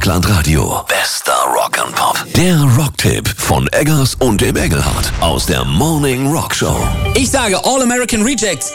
Deutschlandradio. Bester Rock and Pop. Der Rocktipp von Eggers und dem Engelhardt aus der Morning Rock Show. Ich sage All American Rejects.